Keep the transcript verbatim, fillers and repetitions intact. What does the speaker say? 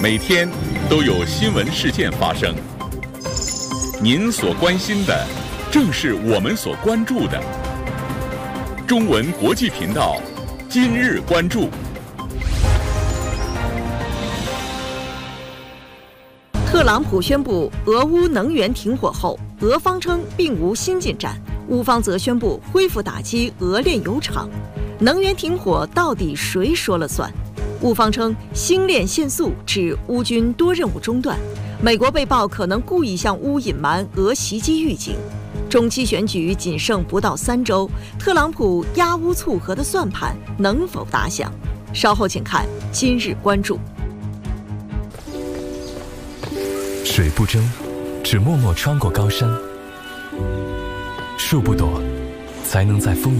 每天都有新闻事件发生。您所关心的，正是我们所关注的。中文国际频道，今日关注。 特朗普宣布俄乌能源停火后，俄方称并无新进展，乌方则宣布恢复打击俄炼油厂。能源停火到底谁说了算？乌方称星链限速致乌军多任务中断，美国被曝可能故意向乌隐瞒俄袭击预警。中期选举仅剩不到三周，特朗普压乌促和的算盘能否打响？稍后请看今日关注。 水不争，只默默穿过高山；树不躲，才能在风